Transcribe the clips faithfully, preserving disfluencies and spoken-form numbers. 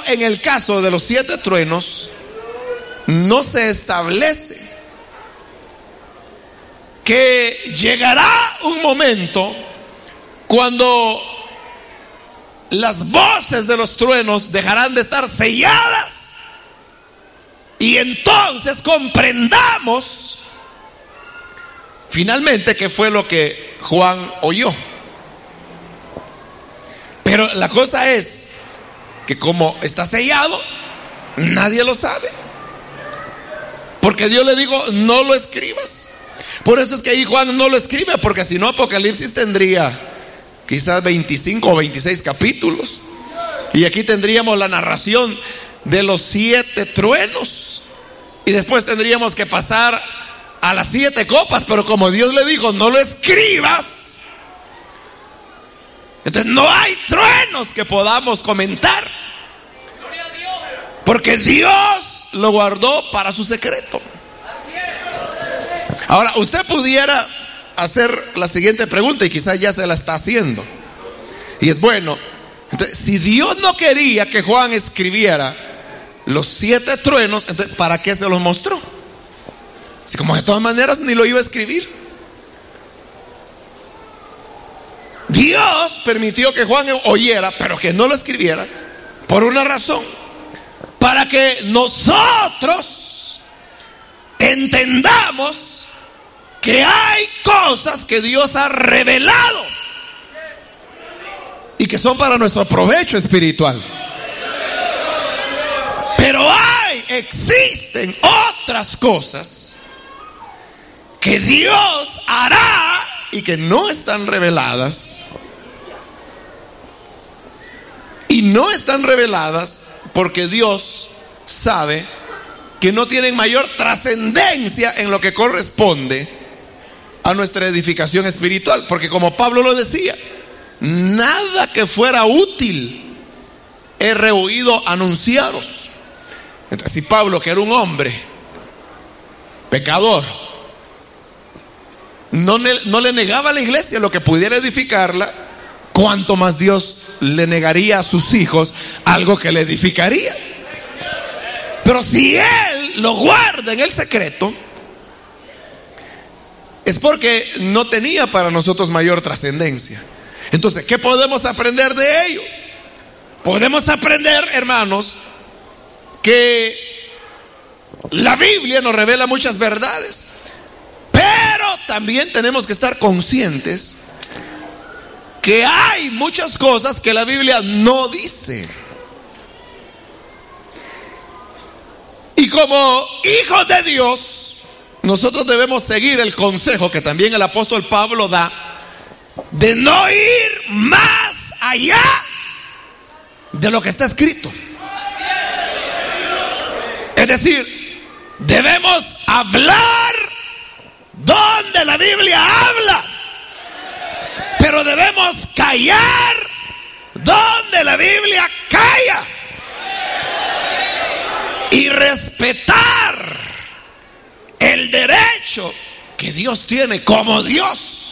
en el caso de los siete truenos, no se establece que llegará un momento cuando las voces de los truenos dejarán de estar selladas y entonces comprendamos finalmente qué fue lo que Juan oyó. Pero la cosa es que como está sellado, nadie lo sabe, porque Dios le dijo: no lo escribas. Por eso es que ahí Juan no lo escribe, porque si no Apocalipsis tendría quizás veinticinco o veintiséis capítulos, y aquí tendríamos la narración de los siete truenos, y después tendríamos que pasar a las siete copas. Pero como Dios le dijo: no lo escribas, entonces no hay truenos que podamos comentar, porque Dios lo guardó para su secreto. Ahora, usted pudiera hacer la siguiente pregunta, y quizás ya se la está haciendo, y es: bueno, entonces, si Dios no quería que Juan escribiera los siete truenos, entonces ¿para qué se los mostró? Si como de todas maneras ni lo iba a escribir. Dios permitió que Juan oyera, pero que no lo escribiera, por una razón: para que nosotros entendamos que hay cosas que Dios ha revelado y que son para nuestro provecho espiritual. Pero hay, existen otras cosas que Dios hará y que no están reveladas. Y no están reveladas porque Dios sabe que no tienen mayor trascendencia en lo que corresponde a nuestra edificación espiritual. Porque como Pablo lo decía: nada que fuera útil he rehuido anunciaros. Entonces, si Pablo, que era un hombre pecador, no, ne- no le negaba a la iglesia lo que pudiera edificarla, cuánto más Dios le negaría a sus hijos algo que le edificaría. Pero si Él lo guarda en el secreto, es porque no tenía para nosotros mayor trascendencia. Entonces, ¿qué podemos aprender de ello? Podemos aprender, hermanos, que la Biblia nos revela muchas verdades, pero también tenemos que estar conscientes que hay muchas cosas que la Biblia no dice. Y como hijos de Dios, nosotros debemos seguir el consejo que también el apóstol Pablo da, de no ir más allá de lo que está escrito. Es decir, debemos hablar donde la Biblia habla, pero debemos callar donde la Biblia calla, y respetar el derecho que Dios tiene como Dios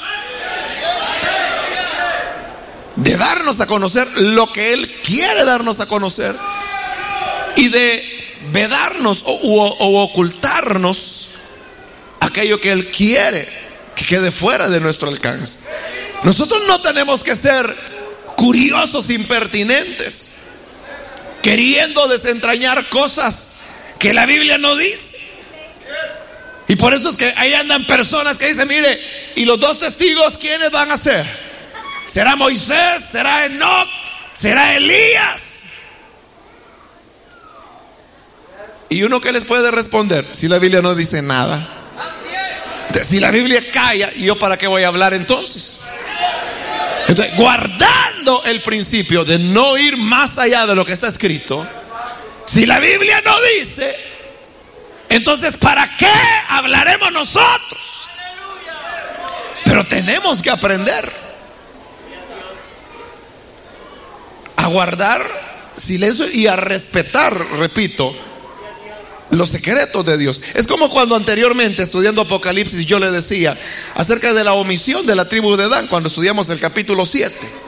de darnos a conocer lo que Él quiere darnos a conocer, y de vedarnos o, o, o ocultarnos aquello que Él quiere que quede fuera de nuestro alcance. Nosotros no tenemos que ser curiosos impertinentes, queriendo desentrañar cosas que la Biblia no dice. Y por eso es que ahí andan personas que dicen: mire, ¿y los dos testigos quiénes van a ser? ¿Será Moisés? ¿Será Enoc? ¿Será Elías? ¿Y uno qué les puede responder si la Biblia no dice nada? Si la Biblia calla, ¿y yo para qué voy a hablar entonces? Entonces, guardando el principio de no ir más allá de lo que está escrito, si la Biblia no dice, entonces ¿para qué hablaremos nosotros? Pero tenemos que aprender a guardar silencio y a respetar, repito, los secretos de Dios. Es como cuando anteriormente, estudiando Apocalipsis, yo le decía acerca de la omisión de la tribu de Dan, cuando estudiamos el capítulo siete.